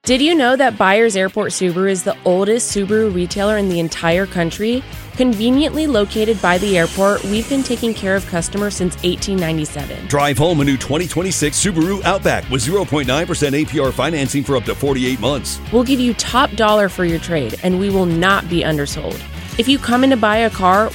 Did you know that Byers Airport Subaru is the oldest Subaru retailer in the entire country? Conveniently located by the airport, we've been taking care of customers since 1897. Drive home a new 2026 Subaru Outback with 0.9% APR financing for up to 48 months. We'll give you top dollar for your trade, and we will not be undersold. If you come in to buy a car,